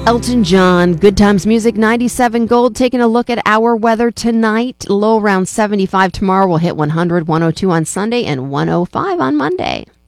Elton John, Good Times Music, 97 Gold. Taking a look at our weather tonight. Low around 75 tomorrow. We'll hit 100, 102 on Sunday, and 105 on Monday.